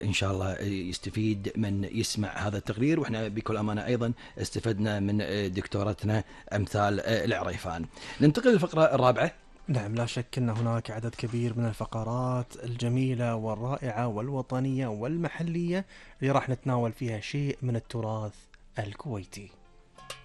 إن شاء الله يستفيد من يسمع هذا التقرير، وإحنا بكل أمانة أيضا استفدنا من دكتورتنا أمثال العريفان. ننتقل للفقرة الرابعة. نعم، لا شك أن هناك عدد كبير من الفقرات الجميلة والرائعة والوطنية والمحلية اللي راح نتناول فيها شيء من التراث الكويتي.